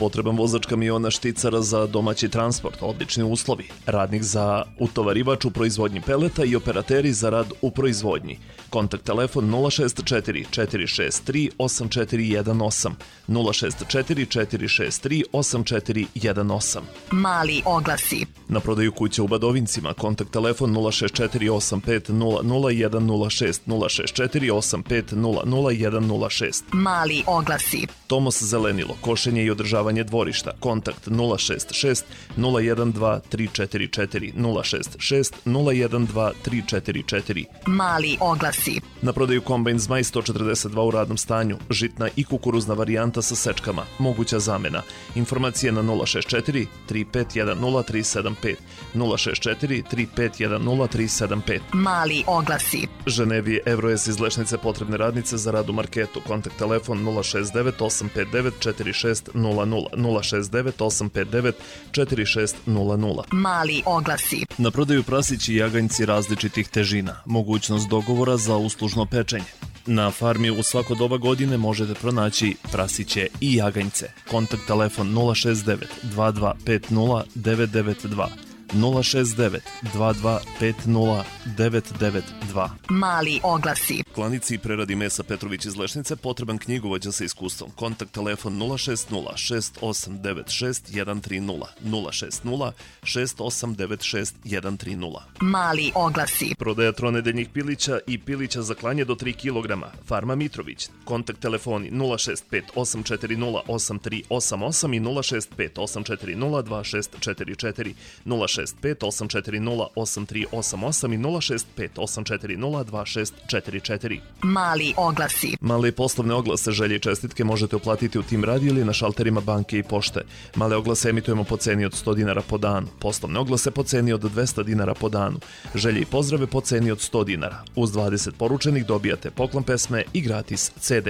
Potreban vozač kamiona šticara za domaći transport, odlični uslovi. Radnik za utovarivač u proizvodnji peleta i operateri za rad u proizvodnji. Kontakt telefon 064 463 8418 064 463 8418. Mali oglasi. Na prodaju kuća u Badovincima. Kontakt telefon 064 85 00106 064 85 00106. Mali oglasi. Tomos Zelenilo, košenje i održavanje dvorišta. Kontakt 066 012 344 066 012 344. Mali oglasi. Na prodaju kombajn Zmaj 142 u radnom stanju. Žitna i kukuruzna varijanta sa sečkama. Moguća zamena. Informacije na 064 3510 375 064 3510 375. Mali oglasi. Ženevi Evroes iz Lešnice potrebne radnice za rad u marketu. Kontakt telefon 069 859 4600 069 859 4600. Mali oglasi. Na prodaju prasići i jaganjci različitih težina. Mogućnost dogovora za uslužno pečenje. Na farmi u svako doba godine možete pronaći prasiće i jaganjce. Kontakt telefon 069 2250 992 069 2250 992. Mali oglasi. Klanici i preradi mesa Petrović iz Lešnice potreban knjigovođa sa iskustvom. Kontakt telefon 060 6896 130 060 6896 130. Mali oglasi. Prodaja tronedeljnih pilića i pilića za klanje do 3 kg. Farma Mitrović. Kontakt telefoni 065 840 8388 i 065 840 2644 065 840 8388 i 065 840 2644. Mali oglasi. Male poslovne oglase, želje i čestitke možete uplatiti u Tim Radio ili na šalterima banke i pošte. Male oglase emitujemo po ceni od 100 dinara po danu. Poslovne oglase po ceni od 200 dinara po danu. Želje i pozdrave po ceni od 100 dinara. Uz 20 poručenih dobijate poklon pesme i gratis CD.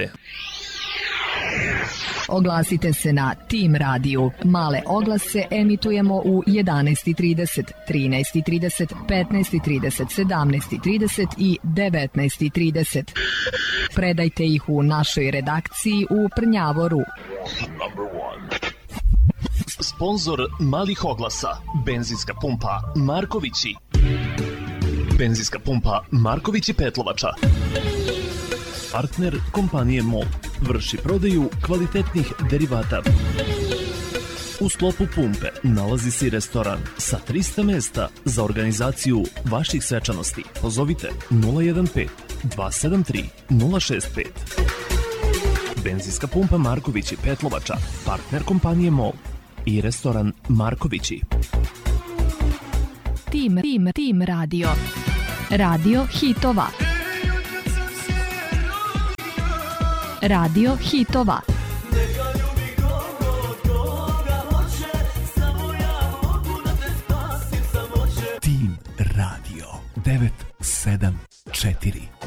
Oglasite se na Tim radiju. Male oglase emitujemo u 11:30, 13:30, 15:30, 17:30 i 19:30. Predajte ih u našoj redakciji u Prnjavoru. Sponzor malih oglasa, benzinska pumpa Markovići. Benzinska pumpa Markovići Petlovača. Partner kompanije MOL. Vrši prodaju kvalitetnih derivata. U sklopu pumpe nalazi se i restoran sa 300 mesta za organizaciju vaših svečanosti. Pozovite 015 273 065. Benzinska pumpa Markovići Petlovača. Partner kompanije MOL i restoran Markovići. Tim radio. Radio hitova. Radio hitova. Tim radio 974.